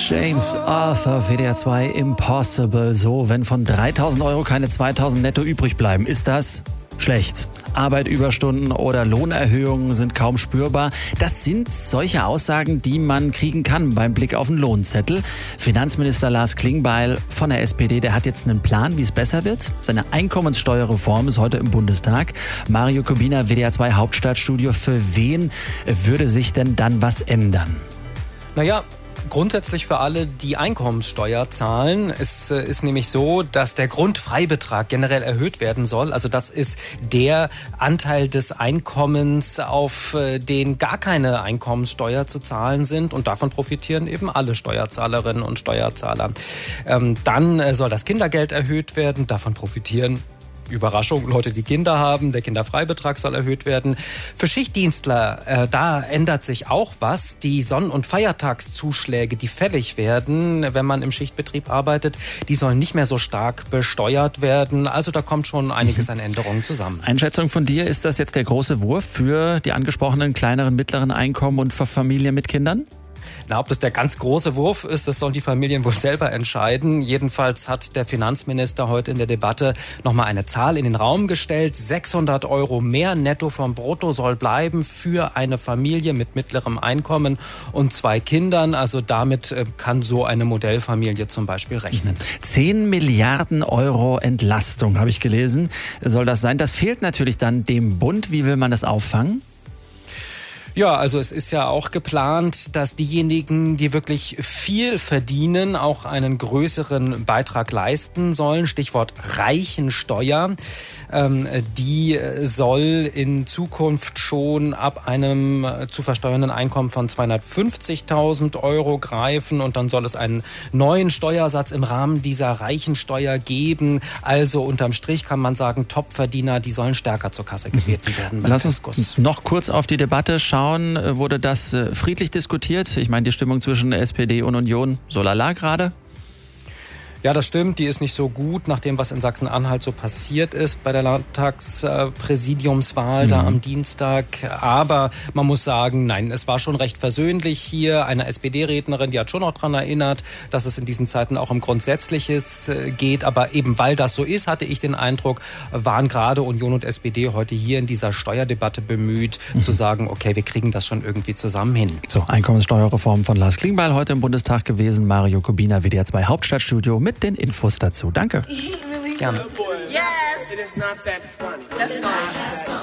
James Arthur, WDR 2, Impossible. So, wenn von 3.000 Euro keine 2.000 netto übrig bleiben, ist das schlecht. Arbeit, Überstunden oder Lohnerhöhungen sind kaum spürbar. Das sind solche Aussagen, die man kriegen kann beim Blick auf den Lohnzettel. Finanzminister Lars Klingbeil von der SPD, der hat jetzt einen Plan, wie es besser wird. Seine Einkommenssteuerreform ist heute im Bundestag. Mario Kubina, WDR 2 Hauptstadtstudio. Für wen würde sich denn dann was ändern? Naja, grundsätzlich für alle, die Einkommenssteuer zahlen. Es ist nämlich so, dass der Grundfreibetrag generell erhöht werden soll. Also das ist der Anteil des Einkommens, auf den gar keine Einkommenssteuer zu zahlen sind. Und davon profitieren eben alle Steuerzahlerinnen und Steuerzahler. Dann soll das Kindergeld erhöht werden. Davon profitieren Überraschung, Leute, die Kinder haben. Der Kinderfreibetrag soll erhöht werden. Für Schichtdienstler, da ändert sich auch was. Die Sonn- und Feiertagszuschläge, die fällig werden, wenn man im Schichtbetrieb arbeitet, die sollen nicht mehr so stark besteuert werden. Also da kommt schon einiges an Änderungen zusammen. Einschätzung von dir, ist das jetzt der große Wurf für die angesprochenen kleineren, mittleren Einkommen und für Familien mit Kindern? Na, ob das der ganz große Wurf ist, das sollen die Familien wohl selber entscheiden. Jedenfalls hat der Finanzminister heute in der Debatte nochmal eine Zahl in den Raum gestellt. 600 Euro mehr netto vom Brutto soll bleiben für eine Familie mit mittlerem Einkommen und 2 Kindern. Also damit kann so eine Modellfamilie zum Beispiel rechnen. 10 Milliarden Euro Entlastung, habe ich gelesen, soll das sein. Das fehlt natürlich dann dem Bund. Wie will man das auffangen? Ja, also es ist ja auch geplant, dass diejenigen, die wirklich viel verdienen, auch einen größeren Beitrag leisten sollen. Stichwort Reichensteuer. Die soll in Zukunft schon ab einem zu versteuernden Einkommen von 250.000 Euro greifen. Und dann soll es einen neuen Steuersatz im Rahmen dieser Reichensteuer geben. Also unterm Strich kann man sagen, Topverdiener, die sollen stärker zur Kasse gebeten werden. Lass uns noch kurz auf die Debatte schauen. Wurde das friedlich diskutiert? Ich meine, die Stimmung zwischen SPD und Union, so lala gerade? Ja, das stimmt. Die ist nicht so gut, nach dem, was in Sachsen-Anhalt so passiert ist bei der Landtagspräsidiumswahl da am Dienstag. Aber man muss sagen, nein, es war schon recht versöhnlich hier. Eine SPD-Rednerin, die hat schon noch daran erinnert, dass es in diesen Zeiten auch um Grundsätzliches geht. Aber eben weil das so ist, hatte ich den Eindruck, waren gerade Union und SPD heute hier in dieser Steuerdebatte bemüht, zu sagen, okay, wir kriegen das schon irgendwie zusammen hin. So, Einkommenssteuerreform von Lars Klingbeil heute im Bundestag gewesen. Mario Kubina, WDR 2 Hauptstadtstudio mit den Infos dazu. Danke. Gerne. Yes. It is not that funny. That's fine.